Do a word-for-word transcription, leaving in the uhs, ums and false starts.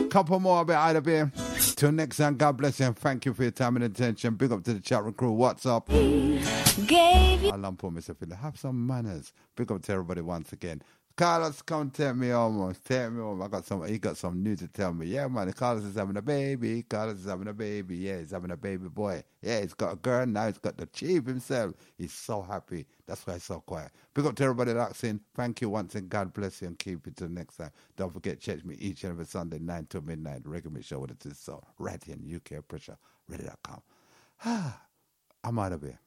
Couple more bit out of here. Till next time, God bless you and thank you for your time and attention. Big up to the chat room crew. What's up? Gave you. I love for myself. Have some manners. Big up to everybody once again. Carlos, come take me home. Take me home. I got some. He got some news to tell me. Yeah, man. Carlos is having a baby. Carlos is having a baby. Yeah, he's having a baby boy. Yeah, he's got a girl now. He's got the chief himself. He's so happy. That's why he's so quiet. Big up to everybody that's in. Thank you once and God bless you and keep it till next time. Don't forget, check me each and every Sunday, nine to midnight. Reggae Mix Show with it is so right here in U K Pressure. Ready dot com. I'm out of here.